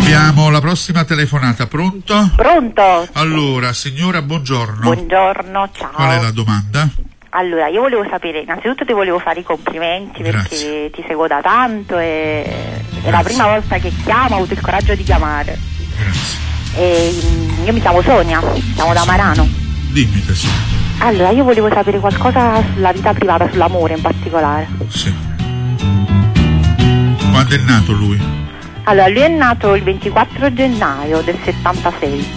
Abbiamo la prossima telefonata, pronto? Pronto? Allora, signora, buongiorno. Buongiorno, ciao. Qual è la domanda? Allora, io volevo sapere, innanzitutto ti volevo fare i complimenti perché ti seguo da tanto e è la prima volta che chiamo, ho avuto il coraggio di chiamare. Grazie. Io mi chiamo Sonia, siamo da Marano. Dimmi, tesoro. Allora, io volevo sapere qualcosa sulla vita privata, sull'amore in particolare. Sì. Quando è nato lui? Allora, lui è nato il 24 gennaio del 76.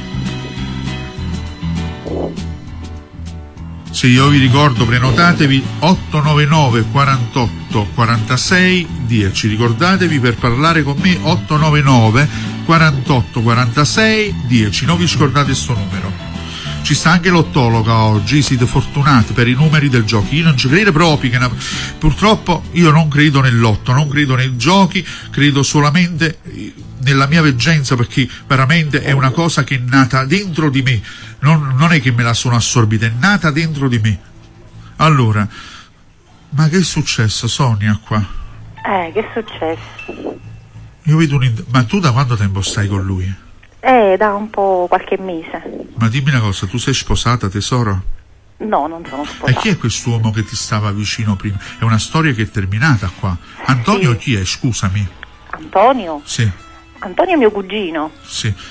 Sì, io vi ricordo, prenotatevi 899 48 46 10. Ricordatevi per parlare con me 899 48 46 10. Non vi scordate sto numero. Ci sta anche l'ottologa oggi, siete fortunati per i numeri del gioco. Io non ci credo proprio, purtroppo io non credo nell'otto, non credo nei giochi, credo solamente nella mia veggenza, perché veramente è una cosa che è nata dentro di me, non è che me la sono assorbita, è nata dentro di me. Allora, ma che è successo, Sonia, qua? Che è successo? Io vedo ma tu da quanto tempo stai con lui? Da un po' qualche mese. Ma dimmi una cosa, tu sei sposata, tesoro? No, non sono sposata. E chi è quest'uomo che ti stava vicino prima? È una storia che è terminata qua. Antonio sì. Chi è? Scusami. Antonio? Sì. Antonio è mio cugino. Sì.